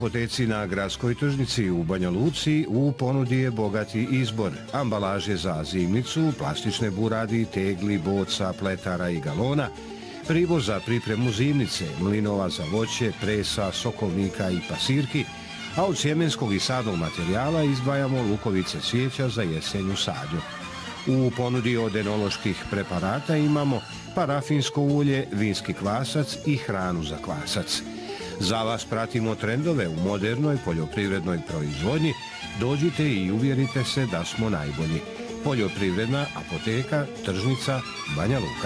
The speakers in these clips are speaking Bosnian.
Apoteci na gradskoj tržnici u Banja Luci u ponudi je bogati izbor. Ambalaže za zimnicu, plastične buradi, tegli, boca, pletara i galona, privoz za pripremu zimnice, mlinova za voće, presa, sokovnika i pasirki, a od sjemenskog i sadnog materijala izdvajamo lukovice cvijeća za jesenju sadnju. U ponudi od enoloških preparata imamo parafinsko ulje, vinski kvasac i hranu za kvasac. Za vas pratimo trendove u modernoj poljoprivrednoj proizvodnji. Dođite i uvjerite se da smo najbolji. Poljoprivredna apoteka, tržnica, Banja Luka.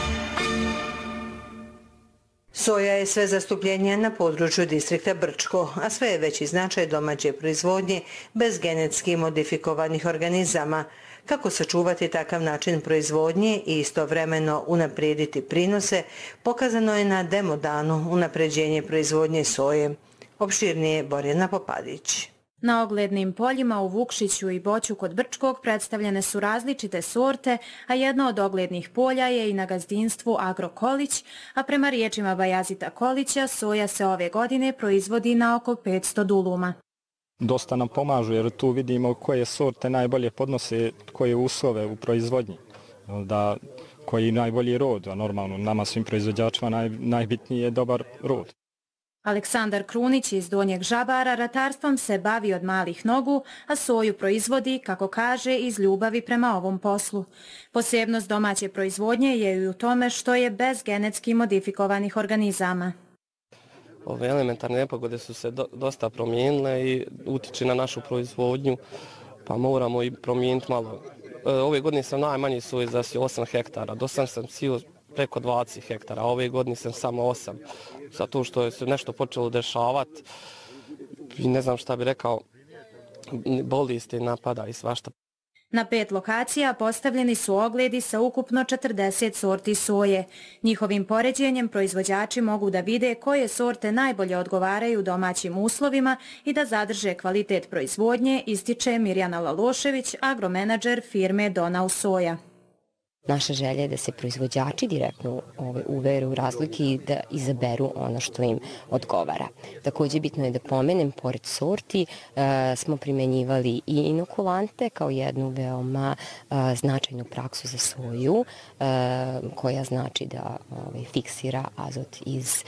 Soja je sve zastupljenija na području distrikta Brčko, a sve je veći značaj domaće proizvodnje bez genetski modifikovanih organizama. Kako sačuvati takav način proizvodnje i istovremeno unaprijediti prinose, pokazano je na demo danu unapređenje proizvodnje soje. Opširnije Borjana Popadić. Na oglednim poljima u Vukšiću i Boću kod Brčkog predstavljene su različite sorte, a jedno od oglednih polja je i na gazdinstvu Agro Kolić, a prema riječima Bajazita Kolića, soja se ove godine proizvodi na oko 500 duluma. Dosta nam pomažu jer tu vidimo koje sorte najbolje podnose koje uslove u proizvodnji, koji najbolji rod, a normalno nama svim proizvođačima najbitniji je dobar rod. Aleksandar Krunić iz Donjeg Žabara ratarstvom se bavi od malih nogu, a soju proizvodi, kako kaže, iz ljubavi prema ovom poslu. Posebnost domaće proizvodnje je i u tome što je bez genetski modifikovanih organizama. Ove elementarne nepogode su se dosta promijenile i utiče na našu proizvodnju, pa moramo i promijeniti malo. Ove godine sam najmanje soje zasio 8 hektara, do sam sio preko 20 hektara, a ove godine sam samo 8, zato što je se nešto počelo dešavati i ne znam šta bi rekao, bolesti napada i svašta. Na 5 lokacija postavljeni su ogledi sa ukupno 40 sorti soje. Njihovim poređenjem proizvođači mogu da vide koje sorte najbolje odgovaraju domaćim uslovima i da zadrže kvalitet proizvodnje, ističe Mirjana Lalošević, agromenadžer firme Donau Soja. Naša želja je da se proizvođači direktno uvere u razlike i da izaberu ono što im odgovara. Također bitno je da pomenem, pored sorti smo primjenjivali i inokulante kao jednu veoma značajnu praksu za soju, koja znači da fiksira azot iz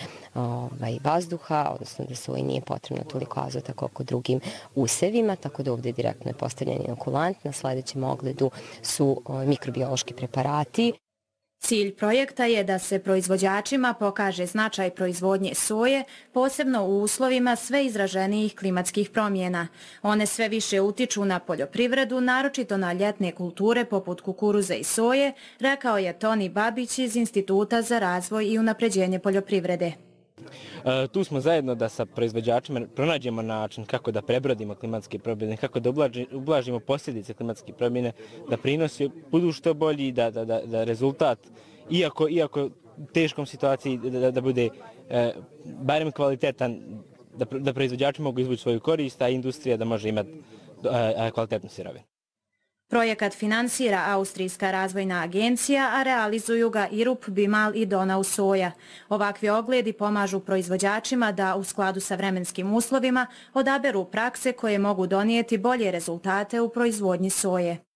vazduha, odnosno da soji nije potrebno toliko azota koliko drugim usevima, tako da ovdje direktno je postavljen inokulant. Na sljedećem ogledu su mikrobiološki preparati. Cilj projekta je da se proizvođačima pokaže značaj proizvodnje soje, posebno u uslovima sve izraženijih klimatskih promjena. One sve više utiču na poljoprivredu, naročito na ljetne kulture poput kukuruza i soje, rekao je Toni Babić iz Instituta za razvoj i unapređenje poljoprivrede. Tu smo zajedno da sa proizvođačima pronađemo način kako da prebrodimo klimatske promjene, kako da ublažimo posljedice klimatske promjene, da prinosi budu što bolji, da rezultat, iako u teškom situaciji, da bude barem kvalitetan, da proizvođači mogu izvući svoju korist, a industrija da može imati kvalitetnu sirovinu. Projekat finansira Austrijska razvojna agencija, a realizuju ga IRUP, Bimal i Donau Soja. Ovakvi ogledi pomažu proizvođačima da u skladu sa vremenskim uslovima odaberu prakse koje mogu donijeti bolje rezultate u proizvodnji soje.